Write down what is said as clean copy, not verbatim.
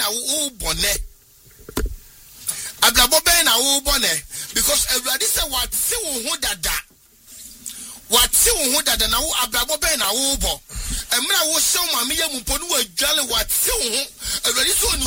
wo bone. Abrabo ben na wo bone because everybody say what see wo dada. What see wo dada na wo abrabo ben na wo bo. Emra wo show mama ye mpo no wa dwale what see wo everybody so